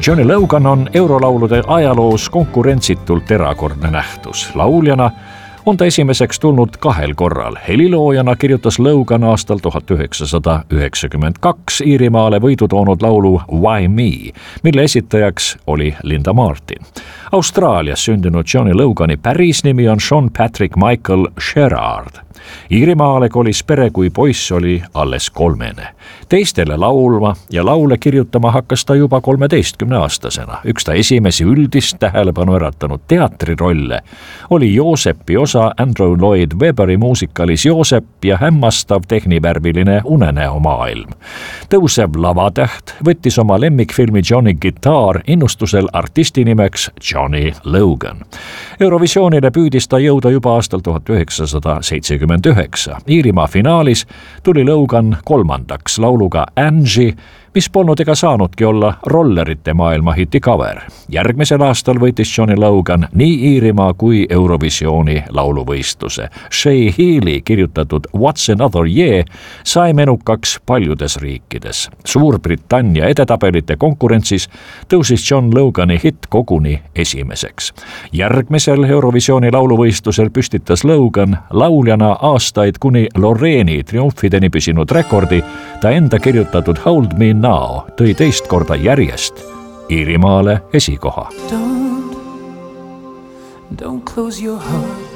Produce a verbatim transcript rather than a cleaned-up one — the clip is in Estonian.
Johnny Logan on eurolaulude ajaloos konkurentsitult erakordne nähtus. Lauljana on ta esimeseks tulnud kahel korral. Heliloojana kirjutas Logan aastal tuhat üheksasada üheksakümmend kaks Iirimaale võidu toonud laulu Why Me, mille esitajaks oli Linda Martin. Austraalias sündinud Johnny Logani päris nimi on Sean Patrick Michael Sherard. Iirimaale kolis pere, kui poiss oli alles kolmene. Teistele laulma ja laule kirjutama hakkas ta juba kolmeteistkümneaastasena. Üks ta esimesi üldist tähelepanu äratanud teatrirolle oli Joosepi osa Andrew Lloyd Webberi muusikalis Joosep ja hämmastav tehnivärviline unenäo maailm. Tõusev lavatäht võttis oma lemmikfilmi Johnny Guitar innustusel artisti nimeks Johnny Logan. Eurovisioonile püüdis ta jõuda juba aastal tuhat üheksasada seitsekümmend üheksa. Iirimaa finaalis tuli Logan kolmandaks lauluga Angie, mis polnud ega saanudki olla rollerite maailma hiti cover. Järgmisel aastal võitis Johnny Logan nii Iirimaa kui Eurovisiooni lauluvõistluse. Shea Healy kirjutatud What's Another Year sai menukaks paljudes riikides. Suurbritannia edetabelite konkurentsis tõusis John Logani hitt koguni esimeseks. Järgmisel Eurovisiooni lauluvõistlusel püstitas Logan lauljana aastaid kuni Loreeni triumfideni püsinud rekordi. Ta enda kirjutatud Hold Me Now tõi teist korda järjest Iirimaale esikoha. Don't, don't close your heart